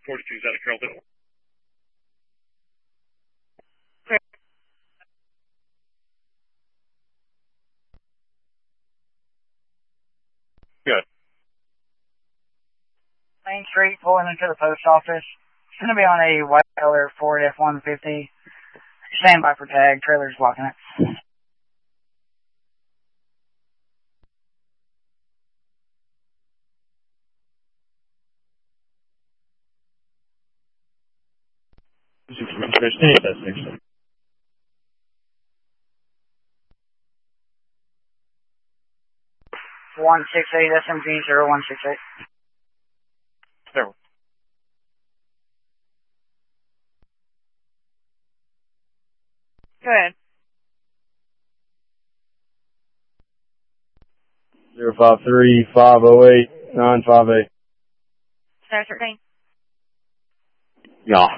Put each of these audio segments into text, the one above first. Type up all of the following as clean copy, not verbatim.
42's out of Carrollville. Good. Main Street, pulling into the post office. It's going to be on a white color Ford F-150. Stand by for tag. Trailer's blocking it. That's 168 SMG 0168. There. Go ahead. 053-508-958. Status 13. Yeah.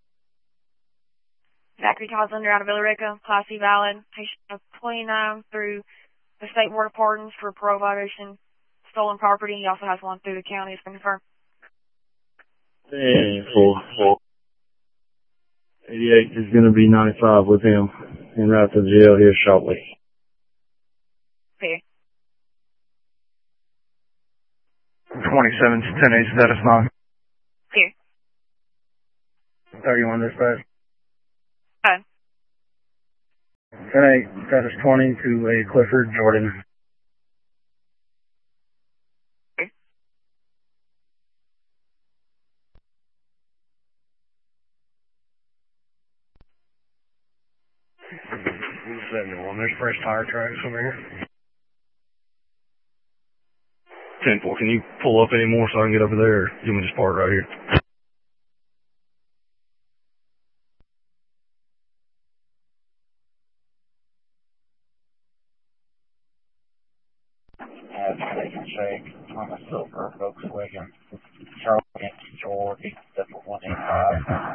Zachary Toslender out of Villarica, Class C valid, patient of 29 through the State Board of Pardons for parole violation, stolen property. He also has one through the county. It's been confirmed. 88 is going to be 95 with him and right to jail here shortly. Okay. 27 to 10 8 status 9. Here. 31 dispatch. Go ahead. 10 8 status 20 to a Clifford Jordan. Okay. 71. There's fresh tire tracks over here. 10-4, can you pull up any more so I can get over there? Or you want me to just park right here? Take a shake on a silver Volkswagen. Charlie